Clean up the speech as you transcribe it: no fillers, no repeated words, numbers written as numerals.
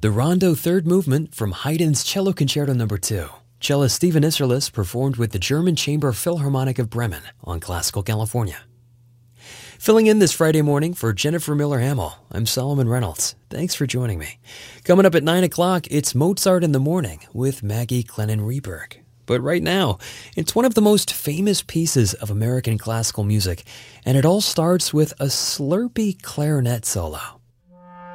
The Rondo Third Movement from Haydn's Cello Concerto No. 2. Cellist Stephen Isserlis performed with the German Chamber Philharmonic of Bremen on Classical California. Filling in this Friday morning for Jennifer Miller-Hamill, I'm Solomon Reynolds. Thanks for joining me. Coming up at 9 o'clock, it's Mozart in the Morning with Maggie Glennon-Rieberg. But right now, it's one of the most famous pieces of American classical music, and it all starts with a slurpy clarinet solo.